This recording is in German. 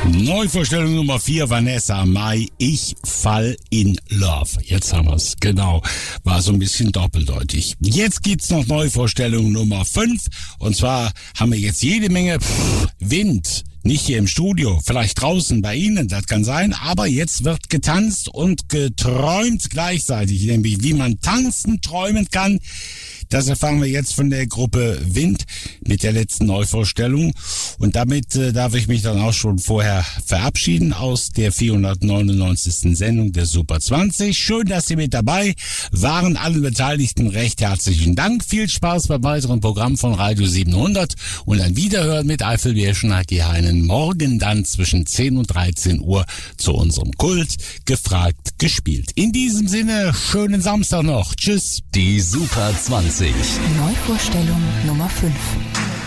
Neuvorstellung Nummer 4, Vanessa Mai, ich fall in love. Jetzt haben wir's, genau. War so ein bisschen doppeldeutig. Jetzt gibt's noch Neuvorstellung Nummer 5. Und zwar haben wir jetzt jede Menge Wind. Nicht hier im Studio, vielleicht draußen bei Ihnen, das kann sein, aber jetzt wird getanzt und geträumt gleichzeitig, nämlich wie man tanzen träumen kann. Das erfahren wir jetzt von der Gruppe Wind mit der letzten Neuvorstellung. Und damit darf ich mich dann auch schon vorher verabschieden aus der 499. Sendung der Super 20. Schön, dass Sie mit dabei waren. Allen Beteiligten recht herzlichen Dank. Viel Spaß beim weiteren Programm von Radio 700 und ein Wiederhören mit Eifelbärchen hat die Heinen morgen dann zwischen 10 und 13 Uhr zu unserem Kult gefragt gespielt. In diesem Sinne, schönen Samstag noch. Tschüss. Die Super 20. Neuvorstellung Nummer 5.